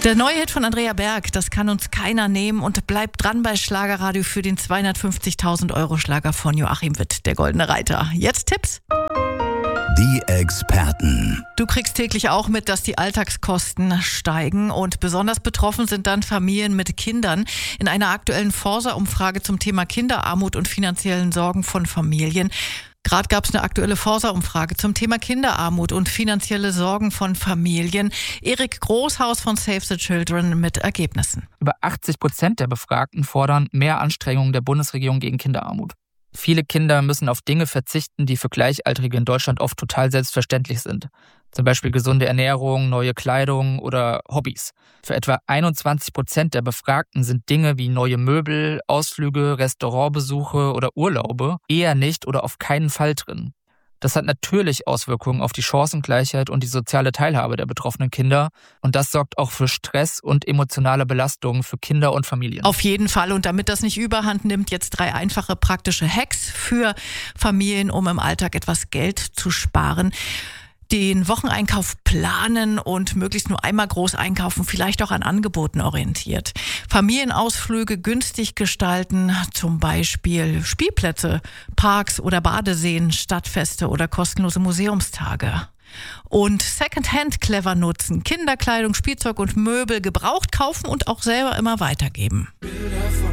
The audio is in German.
Der neue Hit von Andrea Berg, das kann uns keiner nehmen, und bleibt dran bei Schlagerradio für den 250.000 € Schlager von Joachim Witt, der Goldene Reiter. Jetzt Tipps? Die Experten. Du kriegst täglich auch mit, dass die Alltagskosten steigen, und besonders betroffen sind dann Familien mit Kindern. In einer aktuellen Forsa-Umfrage zum Thema Kinderarmut und finanziellen Sorgen von Familien. Gerade gab es eine aktuelle Forsa-Umfrage zum Thema Kinderarmut und finanzielle Sorgen von Familien. Erik Großhaus von Save the Children mit Ergebnissen. Über 80% der Befragten fordern mehr Anstrengungen der Bundesregierung gegen Kinderarmut. Viele Kinder müssen auf Dinge verzichten, die für Gleichaltrige in Deutschland oft total selbstverständlich sind. Zum Beispiel gesunde Ernährung, neue Kleidung oder Hobbys. Für etwa 21% der Befragten sind Dinge wie neue Möbel, Ausflüge, Restaurantbesuche oder Urlaube eher nicht oder auf keinen Fall drin. Das hat natürlich Auswirkungen auf die Chancengleichheit und die soziale Teilhabe der betroffenen Kinder. Und das sorgt auch für Stress und emotionale Belastungen für Kinder und Familien. Auf jeden Fall. Und damit das nicht überhand nimmt, jetzt 3 einfache praktische Hacks für Familien, um im Alltag etwas Geld zu sparen. Den Wocheneinkauf planen und möglichst nur einmal groß einkaufen, vielleicht auch an Angeboten orientiert. Familienausflüge günstig gestalten, zum Beispiel Spielplätze, Parks oder Badeseen, Stadtfeste oder kostenlose Museumstage. Und Secondhand clever nutzen, Kinderkleidung, Spielzeug und Möbel gebraucht kaufen und auch selber immer weitergeben.